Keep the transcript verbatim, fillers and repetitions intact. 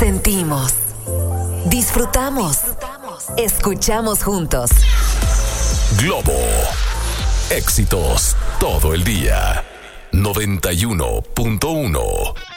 Sentimos, disfrutamos, escuchamos juntos. Globo, éxitos todo el día. noventa y uno punto uno